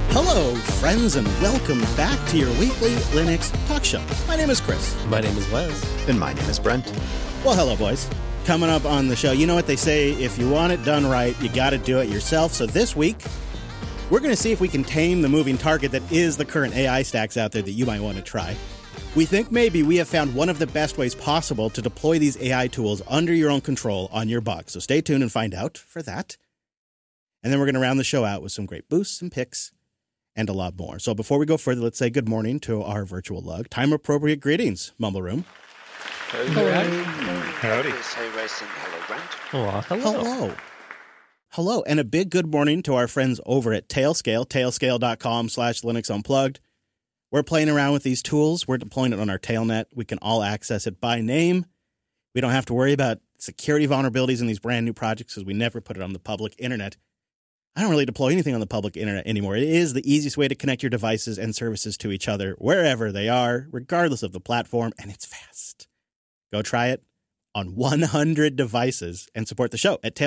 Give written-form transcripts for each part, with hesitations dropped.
Hello, friends, and welcome back to your weekly Linux talk show. My name is Chris. My name is Wes. And my name is Brent. Well, hello, boys. Coming up on the show, you know what they say, if you want it done right, you got to do it yourself. So this week, we're going to see if we can tame the moving target that is the current AI stacks out there that you might want to try. We think maybe we have found one of the best ways possible to deploy these AI tools under your own control on your box. So stay tuned and find out for that. And then we're going to round the show out with some great boosts and picks and a lot more. So before we go further, let's say good morning to our virtual lug. Time-appropriate greetings, Mumble Room. Howdy. Oh, hello. Hello, and a big good morning to our friends over at Tailscale, tailscale.com/Linux Unplugged. We're playing around with these tools. We're deploying it on our Tailnet. We can all access it by name. We don't have to worry about security vulnerabilities in these brand new projects because we never put it on the public internet. I don't really deploy anything on the public internet anymore. It is the easiest way to connect your devices and services to each other wherever they are, regardless of the platform, and it's fast. Go try it on 100 devices and support the show at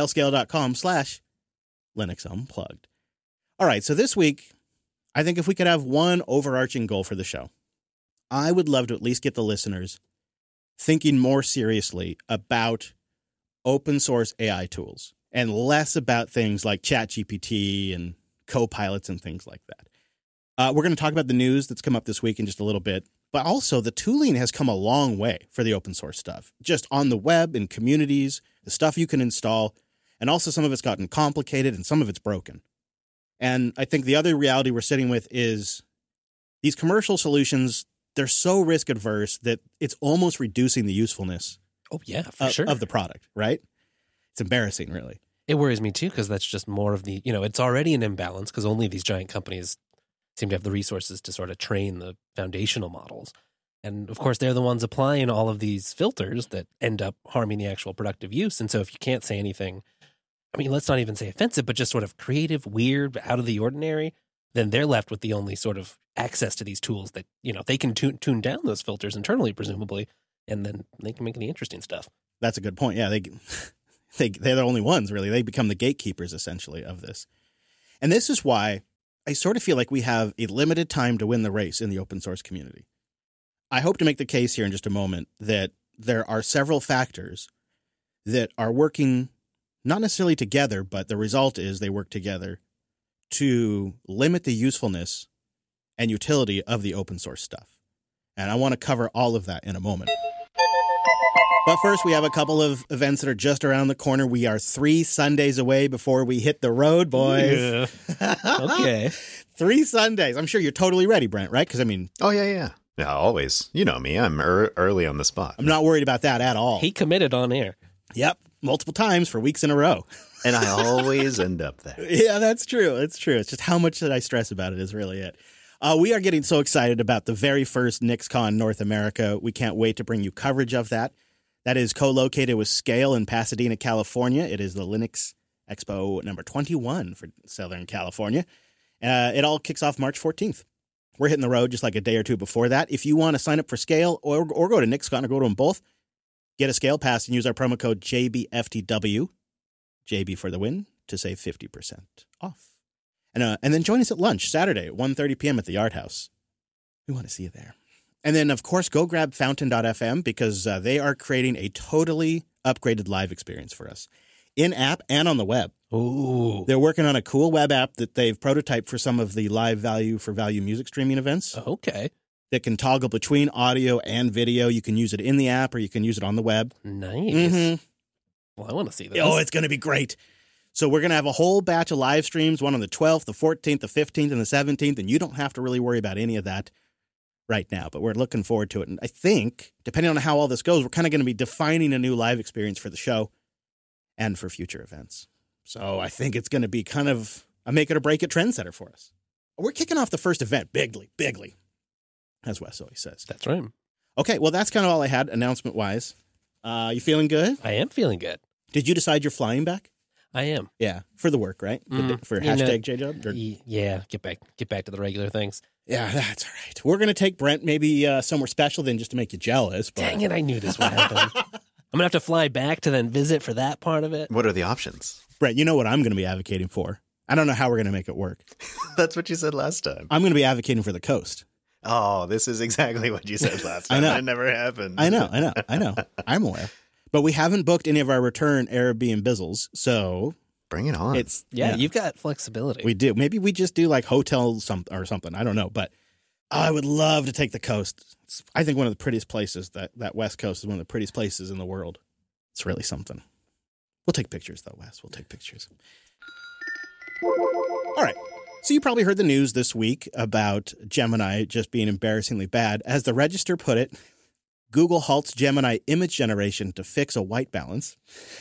tailscale.com/Linux Unplugged. All right, so this week, I think if we could have one overarching goal for the show, I would love to at least get the listeners thinking more seriously about open source AI tools and less about things like ChatGPT and Copilots and things like that. We're going to talk about the news that's come up this week in just a little bit, but also the tooling has come a long way for the open source stuff, just on the web, in communities, the stuff you can install, and also some of it's gotten complicated and some of it's broken. And I think the other reality we're sitting with is these commercial solutions, they're so risk adverse that it's almost reducing the usefulness Oh, yeah, for sure. of the product, right? It's embarrassing, really. It worries me, too, because that's just more of the, it's already an imbalance because only these giant companies seem to have the resources to sort of train the foundational models. And, of course, they're the ones applying all of these filters that end up harming the actual productive use. And so if you can't say anything, let's not even say offensive, but just sort of creative, weird, out of the ordinary, then they're left with the only sort of access to these tools that, they can tune down those filters internally, presumably, and then they can make the interesting stuff. That's a good point. Yeah, they're the only ones, really. They become the gatekeepers, essentially, of this. And this is why I sort of feel like we have a limited time to win the race in the open source community. I hope to make the case here in just a moment that there are several factors that are working not necessarily together, but the result is they work together to limit the usefulness and utility of the open source stuff. And I want to cover all of that in a moment. But first, we have a couple of events that are just around the corner. We are 3 Sundays away before we hit the road, boys. Yeah. Okay. 3 Sundays. I'm sure you're totally ready, Brent, right? Because, Oh, yeah. Yeah, always. You know me. I'm early on the spot. I'm not worried about that at all. He committed on air. Yep. Multiple times for weeks in a row. And I always end up there. Yeah, that's true. It's true. It's just how much that I stress about it is really it. We are getting so excited about the very first NixCon North America. We can't wait to bring you coverage of that. That is co-located with Scale in Pasadena, California. It is the Linux Expo number 21 for Southern California. It all kicks off March 14th. We're hitting the road just like a day or two before that. If you want to sign up for Scale or go to NixCon or go to them both, get a Scale Pass and use our promo code JBFTW, JB for the win, to save 50% off. And then join us at lunch Saturday at 1:30 p.m. at the Art House. We want to see you there. And then, of course, go grab Fountain.fm because they are creating a totally upgraded live experience for us in-app and on the web. Ooh. They're working on a cool web app that they've prototyped for some of the live value for value music streaming events. Okay. That can toggle between audio and video. You can use it in the app or you can use it on the web. Nice. Mm-hmm. Well, I want to see this. Oh, it's going to be great. So we're going to have a whole batch of live streams, one on the 12th, the 14th, the 15th, and the 17th, and you don't have to really worry about any of that right now, but we're looking forward to it. And I think, depending on how all this goes, we're kind of going to be defining a new live experience for the show and for future events. So I think it's going to be kind of a make it or break it trendsetter for us. We're kicking off the first event bigly, as Wes always says. That's right. Okay, well, that's kind of all I had announcement-wise. You feeling good? I am feeling good. Did you decide you're flying back? I am. Yeah, for the work, right? For hashtag JJob? Yeah, get back to the regular things. Yeah, that's all right. We're going to take Brent maybe somewhere special then just to make you jealous. But... Dang it, I knew this would happen. I'm going to have to fly back to then visit for that part of it. What are the options? Brent, you know what I'm going to be advocating for. I don't know how we're going to make it work. That's what you said last time. I'm going to be advocating for the coast. Oh, this is exactly what you said last time. I know. It never happened. I know. I'm aware. But we haven't booked any of our return Airbnbs, so Bring it on. it's You've got flexibility. we do. Maybe we just do like hotel or something. I don't know, but I would love to take the coast. It's, I think one of the prettiest places that West Coast is one of the prettiest places in the world. It's really something. We'll take pictures though, Wes. We'll take pictures. All right. So you probably heard the news this week about Gemini just being embarrassingly bad. As the Register put it, Google halts Gemini image generation to fix a white balance.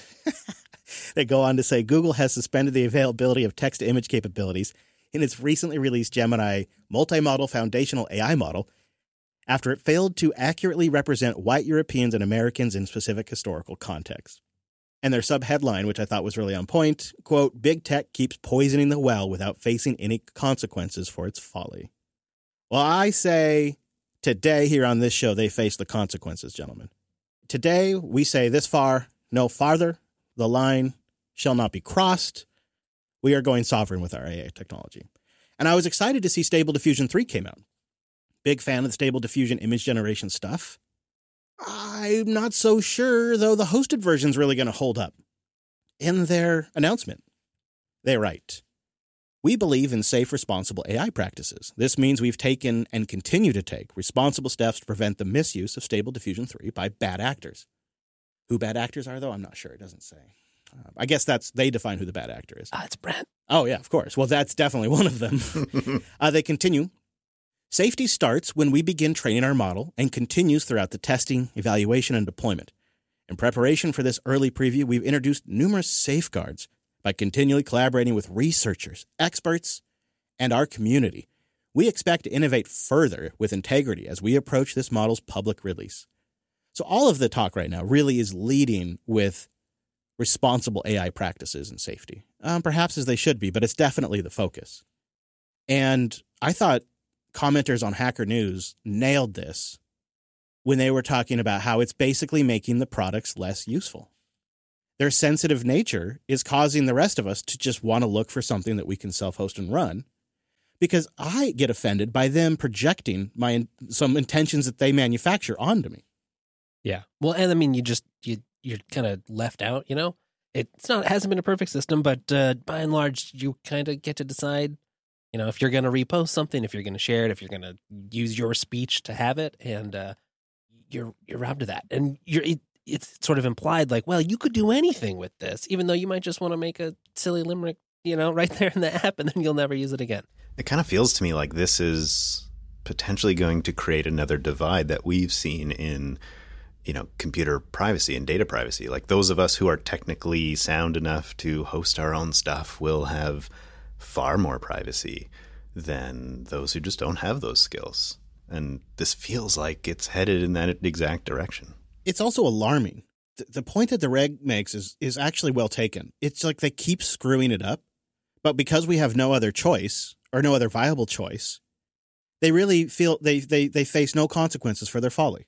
They go on to say Google has suspended the availability of text-to-image capabilities in its recently released Gemini multimodal foundational AI model after it failed to accurately represent white Europeans and Americans in specific historical contexts. And their subheadline, which I thought was really on point, quote, "Big Tech keeps poisoning the well without facing any consequences for its folly." Well, I say today here on this show, they face the consequences, gentlemen. Today, we say this far, no farther. The line shall not be crossed. We are going sovereign with our AI technology. And I was excited to see Stable Diffusion 3 came out. Big fan of the Stable Diffusion image generation stuff. I'm not so sure, though, the hosted version's really going to hold up. In their announcement, they write, "We believe in safe, responsible AI practices. This means we've taken and continue to take responsible steps to prevent the misuse of Stable Diffusion 3 by bad actors." Who bad actors are, though? I'm not sure. It doesn't say. I guess they define who the bad actor is. It's Brent. Oh, yeah, of course. Well, that's definitely one of them. They continue. "Safety starts when we begin training our model and continues throughout the testing, evaluation, and deployment. In preparation for this early preview, we've introduced numerous safeguards by continually collaborating with researchers, experts, and our community. We expect to innovate further with integrity as we approach this model's public release." So all of the talk right now really is leading with responsible AI practices and safety, perhaps as they should be, but it's definitely the focus. And I thought commenters on Hacker News nailed this when they were talking about how it's basically making the products less useful. Their sensitive nature is causing the rest of us to just want to look for something that we can self-host and run, because I get offended by them projecting some intentions that they manufacture onto me. Yeah. Well, and I mean, you're kind of left out, you know? It hasn't been a perfect system, but by and large, you kind of get to decide, you know, if you're going to repost something, if you're going to share it, if you're going to use your speech to have it, and you're robbed of that. And it's sort of implied like, well, you could do anything with this, even though you might just want to make a silly limerick, you know, right there in the app, and then you'll never use it again. It kind of feels to me like this is potentially going to create another divide that we've seen in, you know, computer privacy and data privacy. Like those of us who are technically sound enough to host our own stuff will have far more privacy than those who just don't have those skills. And this feels like it's headed in that exact direction. It's also alarming. The point that the reg makes is actually well taken. It's like they keep screwing it up, but because we have no other choice or no other viable choice, they really feel they face no consequences for their folly.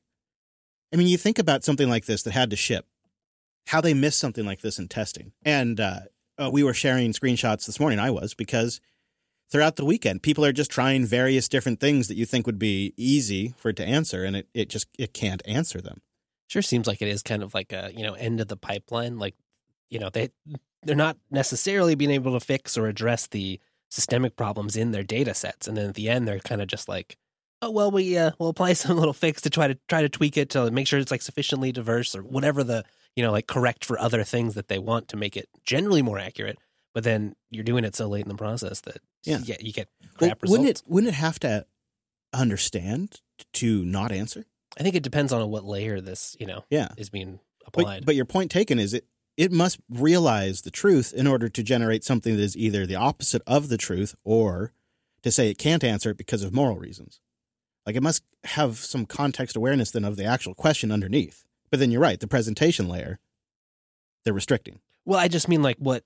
I mean, you think about something like this that had to ship, how they missed something like this in testing. And we were sharing screenshots this morning, because throughout the weekend, people are just trying various different things that you think would be easy for it to answer, and it can't answer them. Sure seems like it is kind of like a, you know, end of the pipeline. Like, you know, they're not necessarily being able to fix or address the systemic problems in their data sets. And then at the end, they're kind of just like, oh, well, we'll apply some little fix to try to tweak it to make sure it's like sufficiently diverse or whatever the, you know, like correct for other things that they want to make it generally more accurate. But then you're doing it so late in the process that you get crap results. Wouldn't it have to understand to not answer? I think it depends on what layer this, you know, is being applied. But your point taken is it must realize the truth in order to generate something that is either the opposite of the truth or to say it can't answer it because of moral reasons. Like it must have some context awareness then of the actual question underneath. But then you're right, the presentation layer, they're restricting. Well, I just mean like what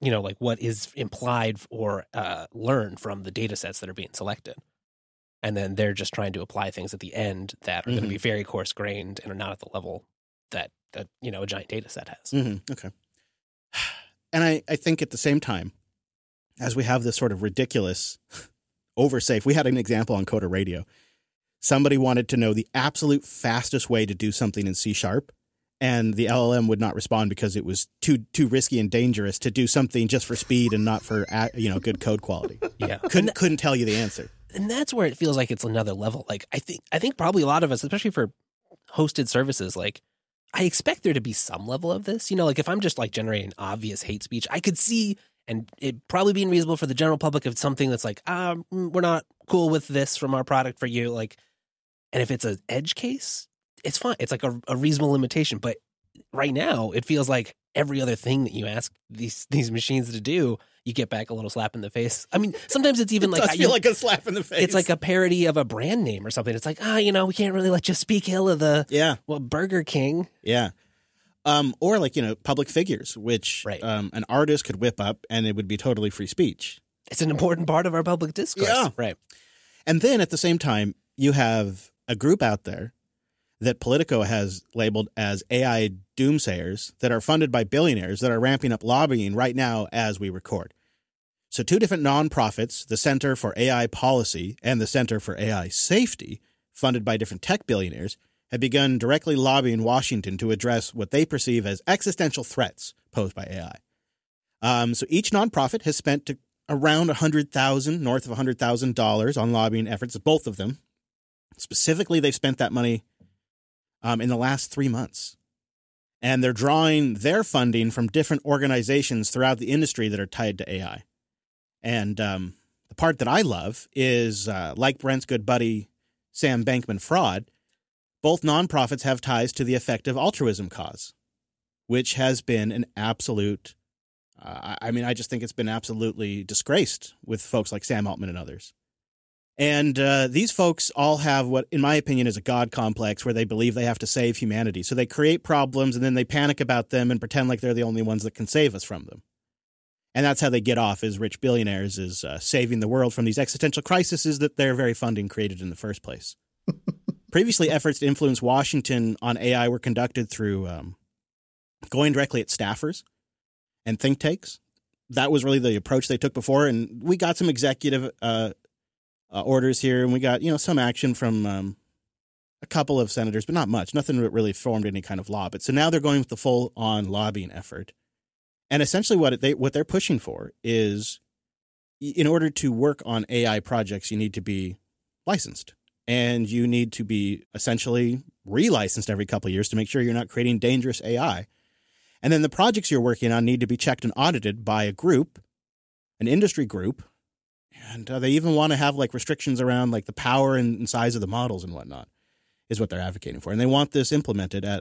is implied or learned from the data sets that are being selected. And then they're just trying to apply things at the end that are going to be very coarse grained and are not at the level that you know, a giant data set has. Mm-hmm. Okay. And I think at the same time, as we have this sort of ridiculous over safe. We had an example on Coder Radio. Somebody wanted to know the absolute fastest way to do something in C#, and the LLM would not respond because it was too risky and dangerous to do something just for speed and not for good code quality. Yeah. Couldn't tell you the answer. And that's where it feels like it's another level. Like I think probably a lot of us, especially for hosted services, like I expect there to be some level of this. Like if I'm just like generating obvious hate speech, I could see, and it probably being reasonable for the general public, of something that's like, we're not cool with this from our product for you. Like, and if it's an edge case, it's fine. It's like a reasonable limitation. But right now, it feels like every other thing that you ask these machines to do, you get back a little slap in the face. I mean, sometimes it's even It does feel like a slap in the face. It's like a parody of a brand name or something. It's like, we can't really let you speak ill of the Burger King. Yeah. Or like, public figures, which Right. An artist could whip up and it would be totally free speech. It's an important part of our public discourse. Yeah. Right. And then at the same time, you have a group out there that Politico has labeled as AI doomsayers that are funded by billionaires that are ramping up lobbying right now as we record. So two different nonprofits, the Center for AI Policy and the Center for AI Safety, funded by different tech billionaires, have begun directly lobbying Washington to address what they perceive as existential threats posed by AI. So each nonprofit has spent around north of $100,000 on lobbying efforts, both of them. Specifically, they've spent that money in the last 3 months. And they're drawing their funding from different organizations throughout the industry that are tied to AI. And the part that I love is, like Brent's good buddy, Sam Bankman-Fried, both nonprofits have ties to the effective altruism cause, which has been an absolute, I just think it's been absolutely disgraced with folks like Sam Altman and others. And these folks all have what, in my opinion, is a God complex where they believe they have to save humanity. So they create problems and then they panic about them and pretend like they're the only ones that can save us from them. And that's how they get off as rich billionaires, is saving the world from these existential crises that their very funding created in the first place. Previously, efforts to influence Washington on AI were conducted through going directly at staffers and think tanks. That was really the approach they took before. And we got some executive orders here, and we got, some action from a couple of senators, but not much. Nothing that really formed any kind of law. But so now they're going with the full-on lobbying effort. And essentially what they're pushing for is, in order to work on AI projects, you need to be licensed. And you need to be essentially relicensed every couple of years to make sure you're not creating dangerous AI. And then the projects you're working on need to be checked and audited by a group, an industry group. And they even want to have like restrictions around like the power and size of the models and whatnot, is what they're advocating for. And they want this implemented at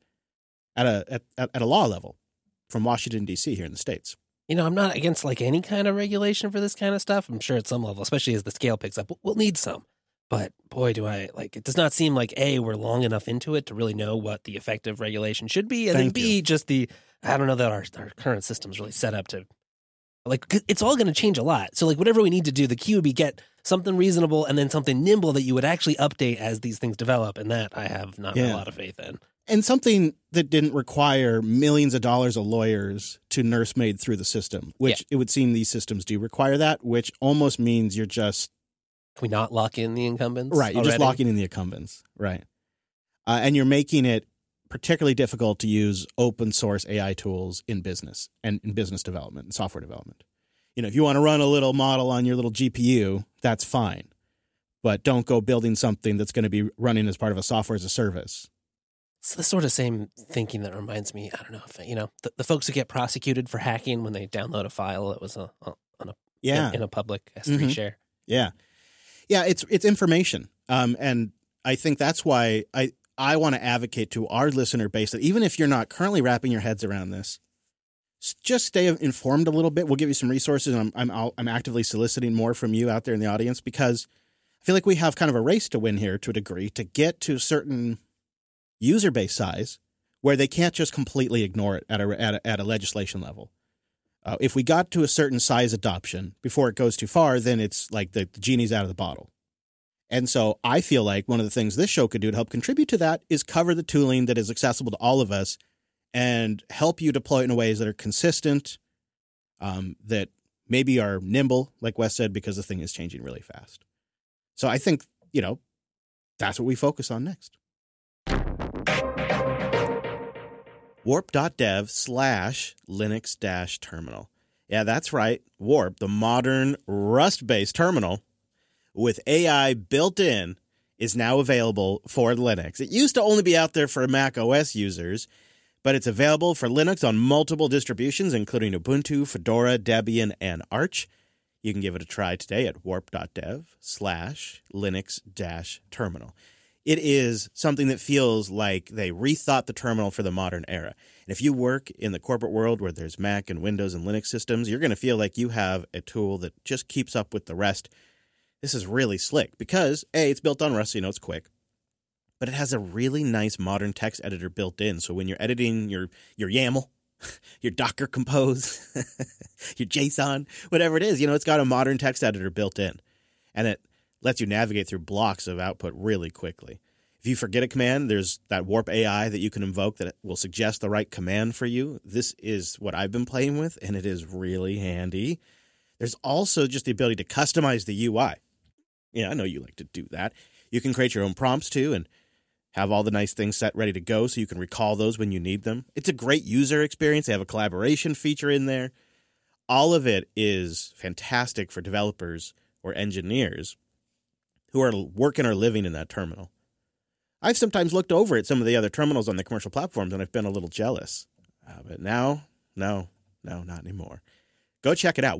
a law level from Washington, D.C. here in the States. I'm not against like any kind of regulation for this kind of stuff. I'm sure at some level, especially as the scale picks up, we'll need some. But boy, it does not seem like A, we're long enough into it to really know what the effective regulation should be. And then B, just I don't know that our current system's really set up to, like, it's all going to change a lot. So like whatever we need to do, the key would be get something reasonable and then something nimble that you would actually update as these things develop. And that I have not a lot of faith in. And something that didn't require millions of dollars of lawyers to nursemaid through the system, which it would seem these systems do require that, which almost means you're just... Can we not lock in the incumbents? Right, you're just locking in the incumbents, right. And you're making it particularly difficult to use open source AI tools in business and in business development and software development. If you want to run a little model on your little GPU, that's fine. But don't go building something that's going to be running as part of a software as a service. It's the sort of same thinking that reminds me, I don't know, if, the folks who get prosecuted for hacking when they download a file that was in a public S3 share. Yeah. Yeah, it's information. And I think that's why I want to advocate to our listener base that even if you're not currently wrapping your heads around this, just stay informed a little bit. We'll give you some resources, and I'm actively soliciting more from you out there in the audience, because I feel like we have kind of a race to win here to a degree to get to a certain user base size where they can't just completely ignore it at a legislation level. If we got to a certain size adoption before it goes too far, then it's like the genie's out of the bottle. And so I feel like one of the things this show could do to help contribute to that is cover the tooling that is accessible to all of us and help you deploy it in ways that are consistent, that maybe are nimble, like Wes said, because the thing is changing really fast. So I think, that's what we focus on next. Warp.dev/Linux-terminal. Yeah, that's right. Warp, the modern Rust-based terminal with AI built in, is now available for Linux. It used to only be out there for Mac OS users, but it's available for Linux on multiple distributions, including Ubuntu, Fedora, Debian, and Arch. You can give it a try today at warp.dev/Linux-terminal. It is something that feels like they rethought the terminal for the modern era. And if you work in the corporate world where there's Mac and Windows and Linux systems, you're going to feel like you have a tool that just keeps up with the rest. This is really slick because, A, it's built on Rust, so it's quick. But it has a really nice modern text editor built in. So when you're editing your YAML, your Docker Compose, your JSON, whatever it is, it's got a modern text editor built in. And it lets you navigate through blocks of output really quickly. If you forget a command, there's that Warp AI that you can invoke that will suggest the right command for you. This is what I've been playing with, and it is really handy. There's also just the ability to customize the UI. Yeah, I know you like to do that. You can create your own prompts too and have all the nice things set ready to go so you can recall those when you need them. It's a great user experience. They have a collaboration feature in there. All of it is fantastic for developers or engineers who are working or living in that terminal. I've sometimes looked over at some of the other terminals on the commercial platforms and I've been a little jealous. But now, no, not anymore. Go check it out.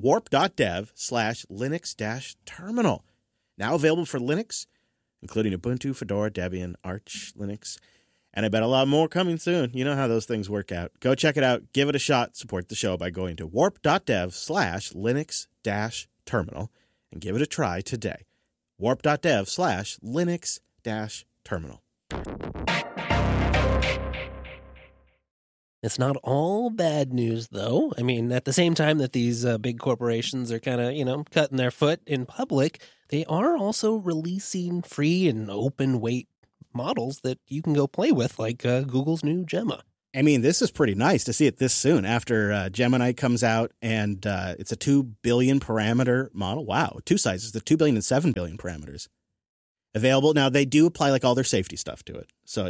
Warp.dev/Linux-terminal. Now available for Linux, including Ubuntu, Fedora, Debian, Arch, Linux, and I bet a lot more coming soon. You know how those things work out. Go check it out. Give it a shot. Support the show by going to warp.dev/Linux-terminal and give it a try today. Warp.dev/Linux-terminal. It's not all bad news, though. I mean, at the same time that these big corporations are kind of, cutting their foot in public, they are also releasing free and open weight models that you can go play with, like Google's new Gemma. I mean, this is pretty nice to see it this soon after Gemini comes out, and it's a 2 billion parameter model. Wow, two sizes, the 2 billion and 7 billion parameters available. Now, they do apply like all their safety stuff to it. So,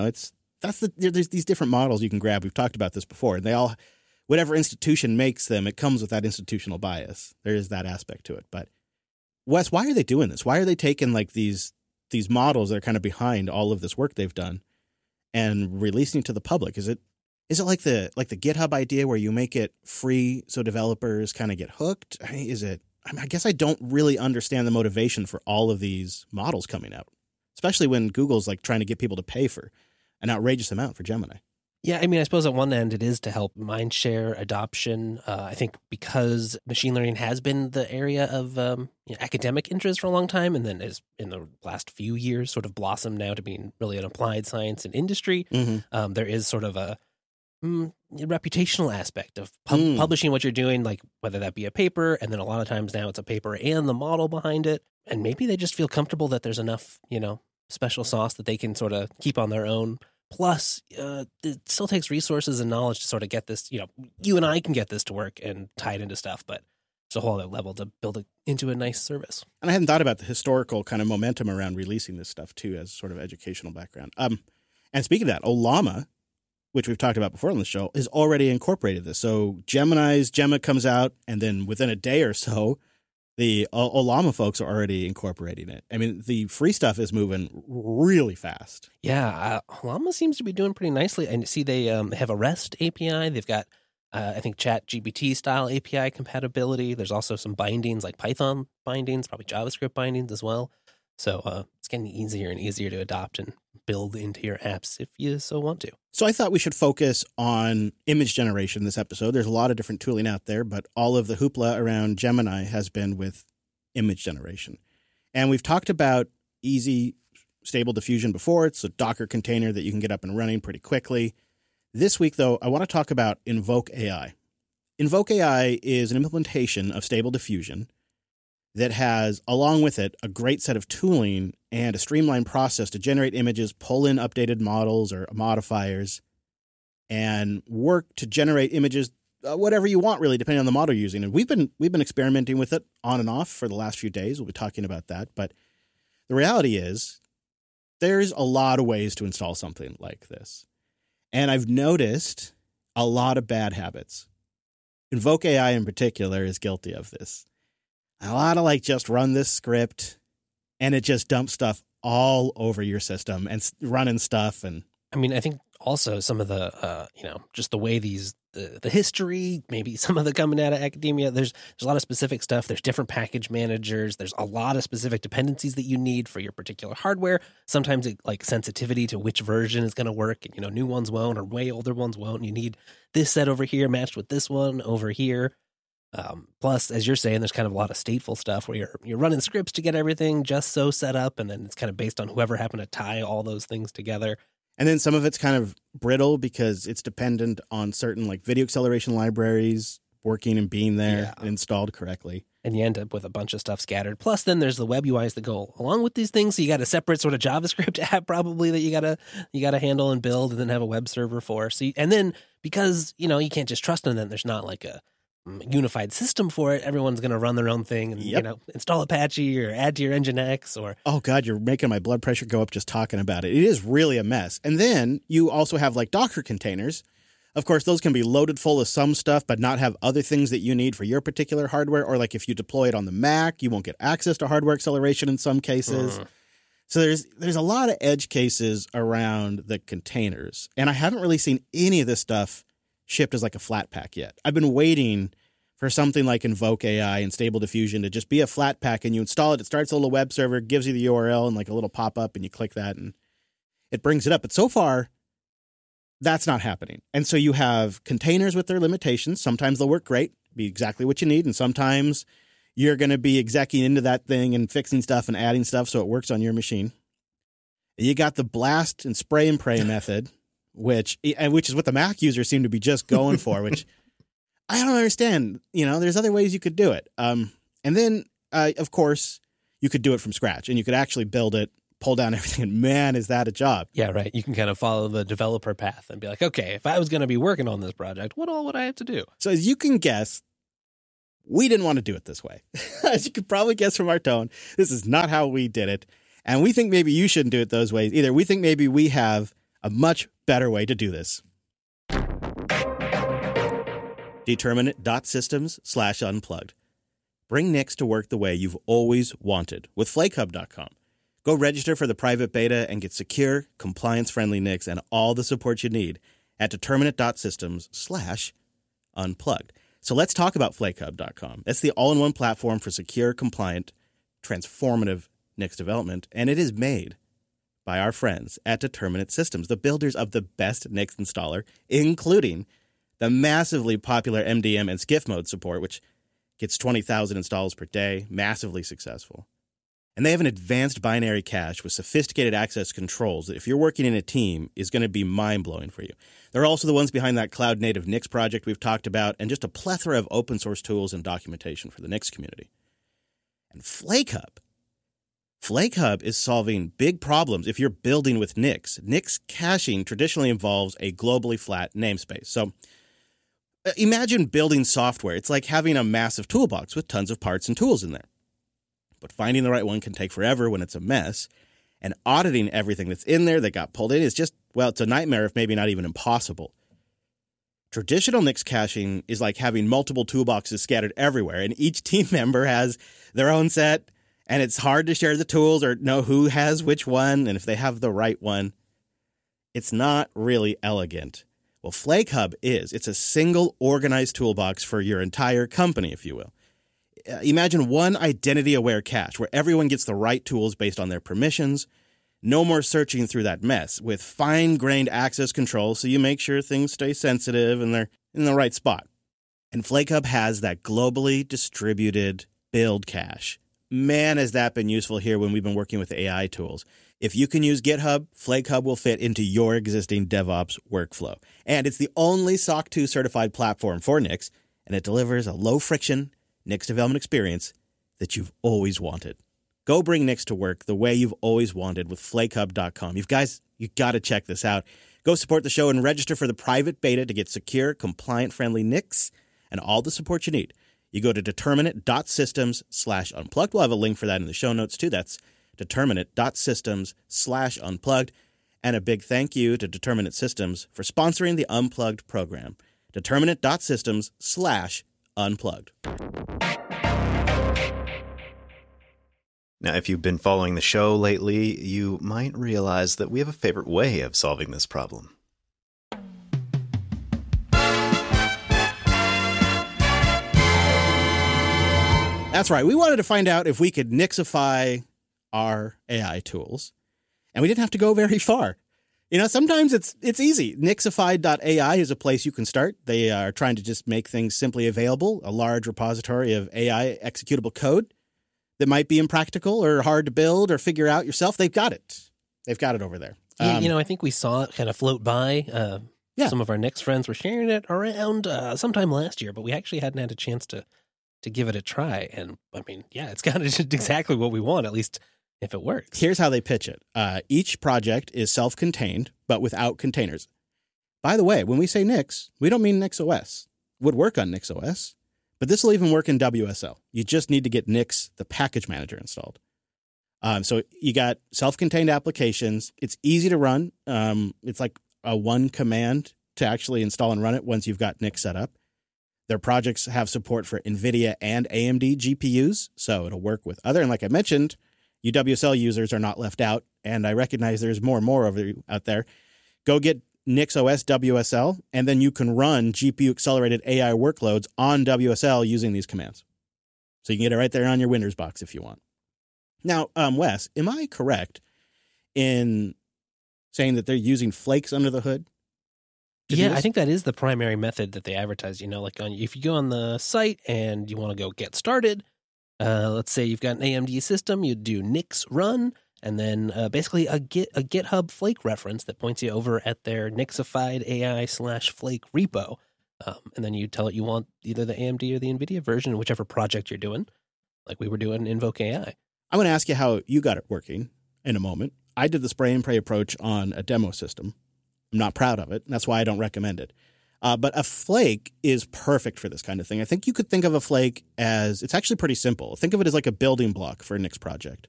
there's these different models you can grab. We've talked about this before, and they all, whatever institution makes them, it comes with that institutional bias. There is that aspect to it. But Wes, why are they doing this? Why are they taking like these models that are kind of behind all of this work they've done and releasing it to the public? Is it like the GitHub idea where you make it free so developers kind of get hooked? I guess I don't really understand the motivation for all of these models coming out, especially when Google's like trying to get people to pay for an outrageous amount for Gemini. Yeah, I mean, I suppose at one end it is to help mindshare adoption. I think because machine learning has been the area of academic interest for a long time, and then is in the last few years sort of blossomed now to being really an applied science and industry. Mm-hmm. There is sort of a reputational aspect of publishing what you're doing, like whether that be a paper, and then a lot of times now it's a paper and the model behind it. And maybe they just feel comfortable that there's enough, special sauce that they can sort of keep on their own. Plus, it still takes resources and knowledge to sort of get this, you and I can get this to work and tie it into stuff, but it's a whole other level to build it into a nice service. And I hadn't thought about the historical kind of momentum around releasing this stuff, too, as sort of educational background. And speaking of that, Ollama, which we've talked about before on the show, is already incorporated this. So Gemma comes out, and then within a day or so, the Ollama folks are already incorporating it. I mean, the free stuff is moving really fast. Yeah, Ollama seems to be doing pretty nicely. And see, they have a REST API. They've got, I think, ChatGPT style API compatibility. There's also some bindings like Python bindings, probably JavaScript bindings as well. So it's getting easier and easier to adopt and build into your apps if you so want to. So I thought we should focus on image generation this episode. There's a lot of different tooling out there, but all of the hoopla around Gemini has been with image generation. And we've talked about easy, stable diffusion before. It's a Docker container that you can get up and running pretty quickly. This week, though, I want to talk about Invoke AI. Invoke AI is an implementation of stable diffusion that has, along with it, a great set of tooling and a streamlined process to generate images, pull in updated models or modifiers, and work to generate images whatever you want, really, depending on the model you're using. And we've been experimenting with it on and off for the last few days. We'll be talking about that. But the reality is there's a lot of ways to install something like this. And I've noticed a lot of bad habits. Invoke AI in particular is guilty of this. A lot of like just run this script and it just dumps stuff all over your system and running stuff. And I mean, I think also some of the, just the way the history, maybe some of the coming out of academia, there's a lot of specific stuff. There's different package managers. There's a lot of specific dependencies that you need for your particular hardware. Sometimes it like sensitivity to which version is going to work. And, new ones won't, or way older ones won't. You need this set over here matched with this one over here. Plus, as you're saying, there's kind of a lot of stateful stuff where you're running scripts to get everything just so set up. And then it's kind of based on whoever happened to tie all those things together. And then some of it's kind of brittle because it's dependent on certain like video acceleration libraries working and being there and installed correctly. And you end up with a bunch of stuff scattered. Plus, then there's the web UIs that go along with these things. So you got a separate sort of JavaScript app probably that you gotta handle and build, and then have a web server for. And then because you can't just trust them, then there's not like a unified system for it. Everyone's going to run their own thing and install Apache or add to your Nginx or oh god, you're making my blood pressure go up just talking about it. It is really a mess. And then you also have like Docker containers. Of course, those can be loaded full of some stuff but not have other things that you need for your particular hardware, or like if you deploy it on the Mac, you won't get access to hardware acceleration in some cases. So there's a lot of edge cases around the containers. And I haven't really seen any of this stuff shipped as like a flat pack yet. I've been waiting for something like Invoke AI and Stable Diffusion to just be a flat pack, and you install it. It starts a little web server, gives you the URL and like a little pop up, and you click that and it brings it up. But so far, that's not happening. And so you have containers with their limitations. Sometimes they'll work great, be exactly what you need, and sometimes you're going to be execing into that thing and fixing stuff and adding stuff so it works on your machine. You got the blast and spray and pray method, which is what the Mac users seem to be just going for, which I don't understand. There's other ways you could do it. And then, of course, you could do it from scratch, and you could actually build it, pull down everything, and man, is that a job. Yeah, right. You can kind of follow the developer path and be like, okay, if I was going to be working on this project, what all would I have to do? So as you can guess, we didn't want to do it this way. As you could probably guess from our tone, this is not how we did it. And we think maybe you shouldn't do it those ways either. We think maybe we have a much better way to do this. Determinate.systems/unplugged. Bring Nix to work the way you've always wanted with FlakeHub.com. Go register for the private beta and get secure, compliance-friendly Nix and all the support you need at determinate.systems/unplugged. So let's talk about FlakeHub.com. That's the all-in-one platform for secure, compliant, transformative Nix development, and it is made by our friends at Determinate Systems, the builders of the best Nix installer, including the massively popular MDM and SCIF mode support, which gets 20,000 installs per day, massively successful. And they have an advanced binary cache with sophisticated access controls that if you're working in a team is going to be mind-blowing for you. They're also the ones behind that cloud-native Nix project we've talked about, and just a plethora of open-source tools and documentation for the Nix community. And FlakeHub is solving big problems if you're building with Nix. Nix caching traditionally involves a globally flat namespace. So imagine building software. It's like having a massive toolbox with tons of parts and tools in there. But finding the right one can take forever when it's a mess. And auditing everything that's in there that got pulled in is just, well, it's a nightmare if maybe not even impossible. Traditional Nix caching is like having multiple toolboxes scattered everywhere, and each team member has their own set, and it's hard to share the tools or know who has which one and if they have the right one. It's not really elegant. Well, FlakeHub is. It's a single organized toolbox for your entire company, if you will. Imagine one identity-aware cache where everyone gets the right tools based on their permissions. No more searching through that mess with fine-grained access control so you make sure things stay sensitive and they're in the right spot. And FlakeHub has that globally distributed build cache. Man, has that been useful here when we've been working with AI tools. If you can use GitHub, FlakeHub will fit into your existing DevOps workflow. And it's the only SOC 2 certified platform for Nix, and it delivers a low-friction Nix development experience that you've always wanted. Go bring Nix to work the way you've always wanted with FlakeHub.com. You got to check this out. Go support the show and register for the private beta to get secure, compliant-friendly NICs and all the support you need. You go to determinate.systems/unplugged. We'll have a link for that in the show notes, too. That's determinate.systems/unplugged. And a big thank you to Determinate Systems for sponsoring the Unplugged program. Determinate.systems/unplugged. Now, if you've been following the show lately, you might realize that we have a favorite way of solving this problem. That's right. We wanted to find out if we could Nixify our AI tools, and we didn't have to go very far. You know, sometimes it's easy. Nixify.ai is a place you can start. They are trying to just make things simply available, a large repository of AI executable code that might be impractical or hard to build or figure out yourself. They've got it. They've got it over there. Yeah, I think we saw it kind of float by. Some of our Nix friends were sharing it around sometime last year, but we actually hadn't had a chance to give it a try. And I mean, yeah, it's kind of just exactly what we want, at least if it works. Here's how they pitch it. Each project is self-contained, but without containers. By the way, when we say Nix, we don't mean NixOS. It would work on NixOS, but this will even work in WSL. You just need to get Nix, the package manager, installed. So you got self-contained applications. It's easy to run. It's like a one command to actually install and run it once you've got Nix set up. Their projects have support for NVIDIA and AMD GPUs, so it'll work with other. And like I mentioned, UWSL users are not left out, and I recognize there's more and more out there. Go get NixOS WSL, and then you can run GPU-accelerated AI workloads on WSL using these commands. So you can get it right there on your Windows box if you want. Now, Wes, am I correct in saying that they're using Flakes under the hood? Yeah, I think that is the primary method that they advertise. You know, like if you go on the site and you want to go get started, let's say you've got an AMD system, you do Nix run, and then basically a GitHub Flake reference that points you over at their Nixified AI/Flake repo. And then you tell it you want either the AMD or the NVIDIA version, whichever project you're doing, like we were doing in Invoke AI. I'm going to ask you how you got it working in a moment. I did the spray and pray approach on a demo system. I'm not proud of it. And that's why I don't recommend it. But a flake is perfect for this kind of thing. I think you could think of a flake as, it's actually pretty simple. Think of it as like a building block for a Nix project.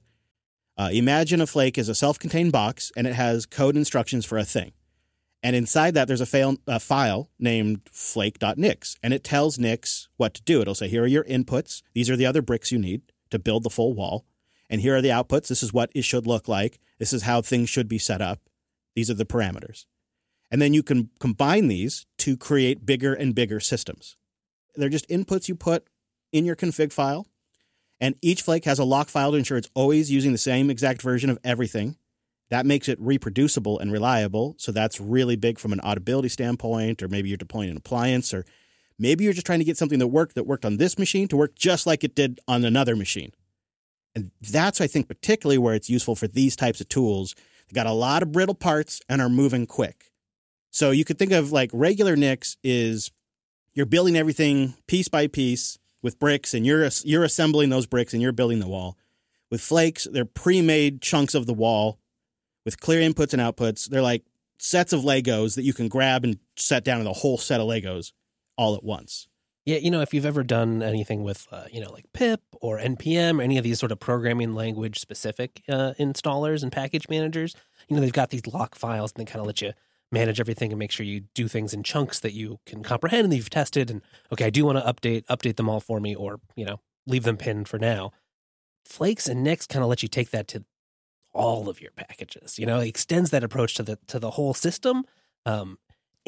Imagine a flake is a self-contained box, and it has code instructions for a thing. And inside that, there's a file named flake.nix, and it tells Nix what to do. It'll say, here are your inputs. These are the other bricks you need to build the full wall. And here are the outputs. This is what it should look like. This is how things should be set up. These are the parameters. And then you can combine these to create bigger and bigger systems. They're just inputs you put in your config file. And each flake has a lock file to ensure it's always using the same exact version of everything. That makes it reproducible and reliable. So that's really big from an auditability standpoint, or maybe you're deploying an appliance, or maybe you're just trying to get something that worked on this machine to work just like it did on another machine. And that's, I think, particularly where it's useful for these types of tools. They got a lot of brittle parts and are moving quick. So you could think of like regular Nix is you're building everything piece by piece with bricks, and you're assembling those bricks and you're building the wall. With Flakes, they're pre-made chunks of the wall with clear inputs and outputs. They're like sets of Legos that you can grab and set down in a whole set of Legos all at once. Yeah, if you've ever done anything with, like pip or NPM or any of these sort of programming language specific installers and package managers, they've got these lock files and they kind of let you manage everything and make sure you do things in chunks that you can comprehend and that you've tested. And okay, I do want to update them all for me, or, leave them pinned for now. Flakes and Nix kind of let you take that to all of your packages. It extends that approach to the whole system. And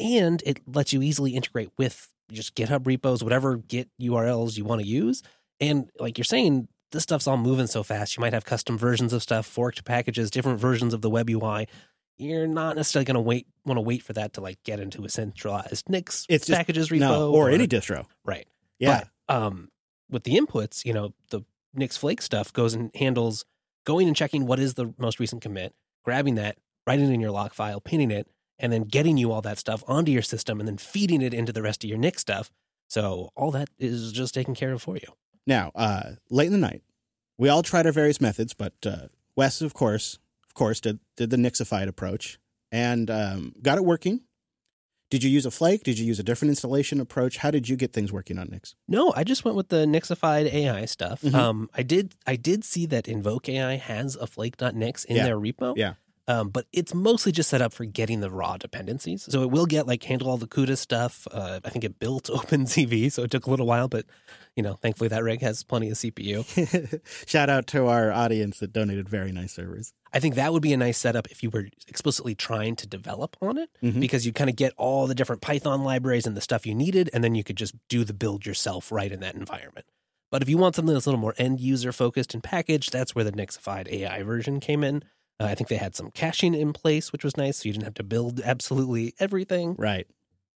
it lets you easily integrate with just GitHub repos, whatever Git URLs you want to use. And like you're saying, this stuff's all moving so fast. You might have custom versions of stuff, forked packages, different versions of the web UI. You're not necessarily going to want to wait for that to like get into a centralized Nix packages repo or any distro. Right. Yeah. But with the inputs, the Nix Flake stuff goes and handles going and checking what is the most recent commit, grabbing that, writing it in your log file, pinning it, and then getting you all that stuff onto your system and then feeding it into the rest of your Nix stuff. So all that is just taken care of for you. Now, late in the night, we all tried our various methods, but Wes, of course, did the Nixified approach. and got it working. Did you use a flake? Did you use a different installation approach? How did you get things working on Nix? No, I just went with the Nixified AI stuff. Mhm. I did see that Invoke AI has a flake.nix in Yeah. their repo. Yeah. But it's mostly just set up for getting the raw dependencies. So it will get handle all the CUDA stuff. I think it built OpenCV, so it took a little while, but thankfully that rig has plenty of CPU. Shout out to our audience that donated very nice servers. I think that would be a nice setup if you were explicitly trying to develop on it, Mhm. because you kind of get all the different Python libraries and the stuff you needed, and then you could just do the build yourself right in that environment. But if you want something that's a little more end user focused and packaged, that's where the Nixified AI version came in. I think they had some caching in place, which was nice, so you didn't have to build absolutely everything. Right.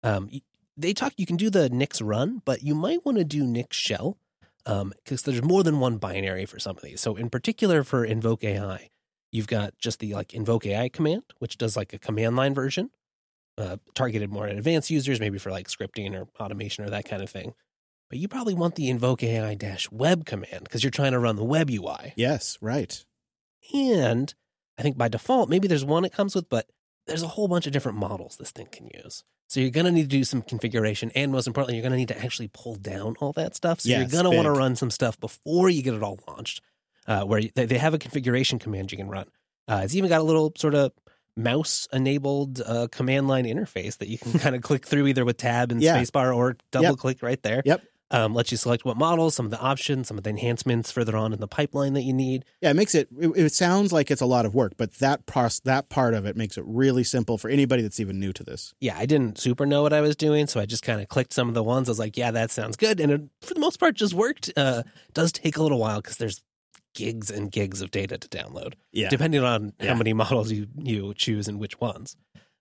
You can do the Nix run, but you might want to do Nix shell, because there's more than one binary for some of these. So in particular for Invoke AI, you've got just the Invoke AI command, which does a command line version, targeted more at advanced users, maybe for scripting or automation or that kind of thing. But you probably want the Invoke AI-web command because you're trying to run the web UI. Yes, right. And I think by default, maybe there's one it comes with, but there's a whole bunch of different models this thing can use. So you're going to need to do some configuration. And most importantly, you're going to need to actually pull down all that stuff. So you're Yes, going to want to big. run some stuff before you get it all launched, where they have a configuration command you can run. It's even got a little sort of mouse-enabled command line interface that you can kind of click through either with tab and Yeah. spacebar or double-click right there. Yep. Lets you select what models, some of the options, some of the enhancements further on in the pipeline that you need. Yeah, it makes it sounds like it's a lot of work, but that part of it makes it really simple for anybody that's even new to this. Yeah, I didn't super know what I was doing, so I just kind of clicked some of the ones. I was like, yeah, that sounds good. And it, for the most part, just worked. Does take a little while because there's gigs and gigs of data to download, Yeah. depending on Yeah. how many models you choose and which ones.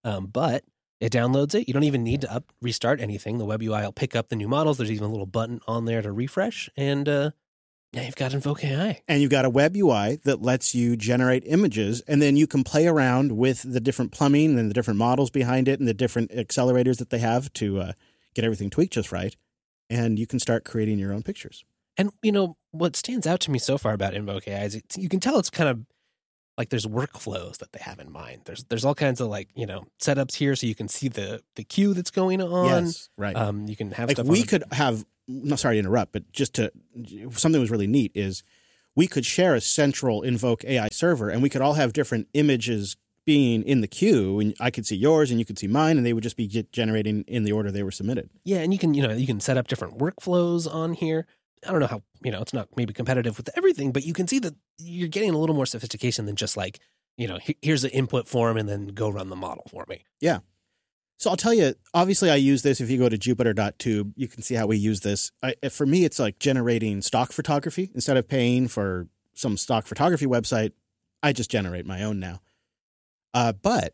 But it downloads it. You don't even need to restart anything. The web UI will pick up the new models. There's even a little button on there to refresh. And yeah, you've got Invoke AI. And you've got a web UI that lets you generate images, and then you can play around with the different plumbing and the different models behind it and the different accelerators that they have to get everything tweaked just right. And you can start creating your own pictures. And, what stands out to me so far about Invoke AI is you can tell it's kind of there's workflows that they have in mind. There's all kinds of setups here so you can see the queue that's going on. Yes, right. You can have Like stuff we on could have, no, sorry to interrupt, but something that was really neat is we could share a central Invoke AI server, and we could all have different images being in the queue, and I could see yours and you could see mine, and they would just be generating in the order they were submitted. Yeah, and you can set up different workflows on here. I don't know how, it's not maybe competitive with everything, but you can see that you're getting a little more sophistication than just here's an input form and then go run the model for me. Yeah. So I'll tell you, obviously I use this. If you go to Jupyter.tube, you can see how we use this. For me, it's like generating stock photography. Instead of paying for some stock photography website, I just generate my own now. But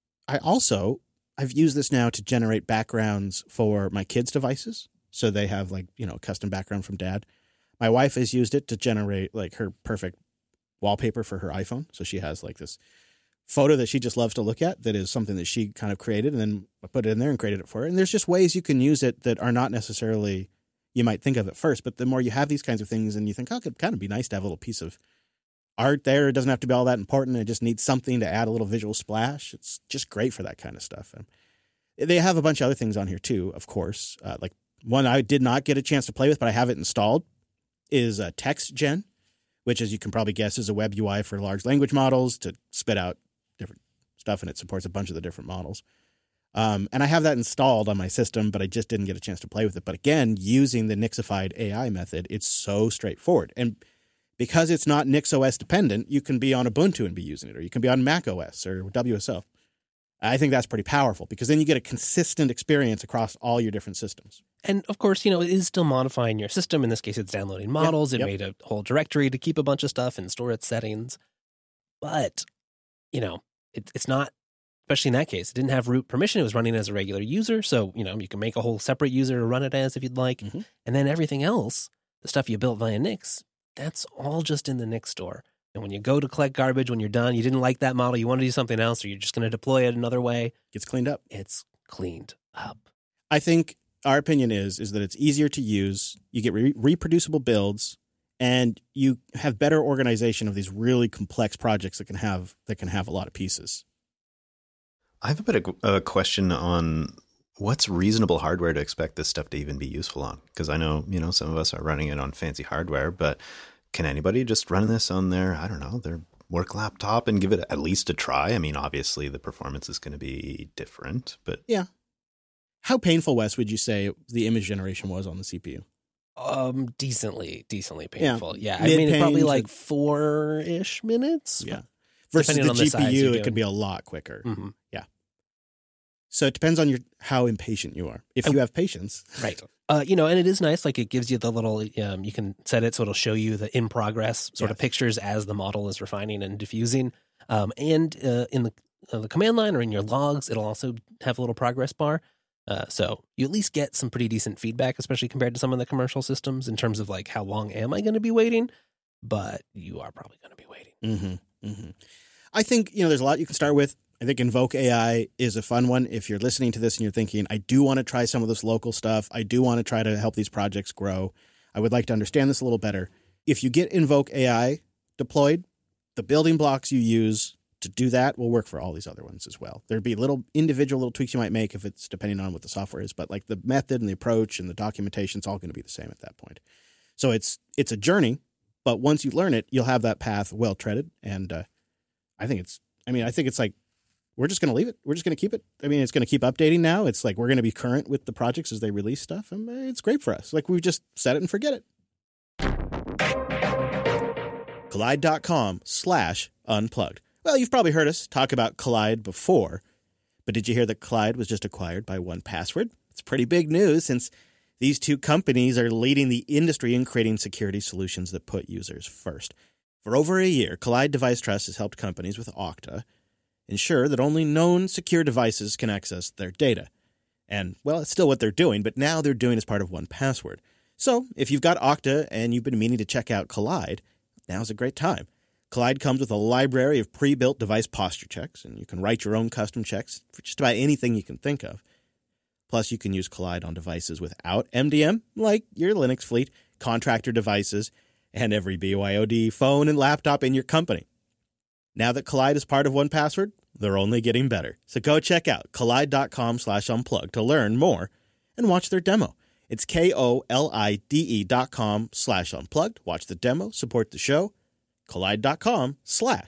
I've used this now to generate backgrounds for my kids' devices. So they have custom background from dad. My wife has used it to generate her perfect wallpaper for her iPhone. So she has this photo that she just loves to look at that is something that she kind of created, and then I put it in there and created it for her. And there's just ways you can use it that are not necessarily you might think of at first, but the more you have these kinds of things and you think, oh, it could kind of be nice to have a little piece of art there. It doesn't have to be all that important. It just needs something to add a little visual splash. It's just great for that kind of stuff. And they have a bunch of other things on here too, of course. One I did not get a chance to play with, but I have it installed, is TextGen, which, as you can probably guess, is a web UI for large language models to spit out different stuff, and it supports a bunch of the different models. And I have that installed on my system, but I just didn't get a chance to play with it. But again, using the Nixified AI method, it's so straightforward. And because it's not NixOS dependent, you can be on Ubuntu and be using it, or you can be on macOS or WSL. I think that's pretty powerful because then you get a consistent experience across all your different systems. And of course, it is still modifying your system. In this case, it's downloading models. Yep. It made a whole directory to keep a bunch of stuff and store its settings. But, it's not, especially in that case, it didn't have root permission. It was running as a regular user. So, you can make a whole separate user to run it as if you'd like. Mm-hmm. And then everything else, the stuff you built via Nix, that's all just in the Nix store. And when you go to collect garbage, when you're done, you didn't like that model, you want to do something else, or you're just going to deploy it another way. Gets cleaned up. It's cleaned up. I think our opinion is that it's easier to use. You get reproducible builds, and you have better organization of these really complex projects that can have a lot of pieces. I have a bit of a question on what's reasonable hardware to expect this stuff to even be useful on. Because I know, some of us are running it on fancy hardware, but can anybody just run this on their, I don't know, their work laptop and give it at least a try? I mean, obviously the performance is going to be different, but yeah. How painful, Wes, would you say the image generation was on the CPU? Decently painful. Yeah. I Mid-pain mean, probably to- like 4-ish minutes. Yeah. Versus the Depending on the size GPU, you're it doing. could be a lot quicker. Mm-hmm. So it depends on how impatient you are. If you have patience. Right. And it is nice. Like it gives you the little, you can set it so it'll show you the in progress sort of Yes. pictures as the model is refining and diffusing. And in the command line or in your logs, it'll also have a little progress bar. So you at least get some pretty decent feedback, especially compared to some of the commercial systems in terms of like, how long am I going to be waiting? But you are probably going to be waiting. Mm-hmm. Mm-hmm. I think, there's a lot you can start with. I think Invoke AI is a fun one. If you're listening to this and you're thinking, I do want to try some of this local stuff. I do want to try to help these projects grow. I would like to understand this a little better. If you get Invoke AI deployed, the building blocks you use to do that will work for all these other ones as well. There'd be individual little tweaks you might make if it's depending on what the software is, but like the method and the approach and the documentation, it's all going to be the same at that point. So it's a journey, but once you learn it, you'll have that path well treaded. And I think it's like, we're just going to leave it. We're just going to keep it. I mean, it's going to keep updating now. It's like we're going to be current with the projects as they release stuff. And it's great for us. Like we just set it and forget it. Kolide.com/unplugged. Well, you've probably heard us talk about Kolide before, but did you hear that Kolide was just acquired by 1Password? It's pretty big news since these two companies are leading the industry in creating security solutions that put users first. For over a year, Kolide Device Trust has helped companies with Okta ensure that only known secure devices can access their data. And, well, it's still what they're doing, but now they're doing as part of 1Password. So, if you've got Okta and you've been meaning to check out Kolide, now's a great time. Kolide comes with a library of pre-built device posture checks, and you can write your own custom checks for just about anything you can think of. Plus, you can use Kolide on devices without MDM, like your Linux fleet, contractor devices, and every BYOD phone and laptop in your company. Now that Kolide is part of 1Password, they're only getting better. So go check out kolide.com/unplugged to learn more and watch their demo. It's KOLIDE.com/unplugged. Watch the demo, support the show. Kolide.com/unplugged.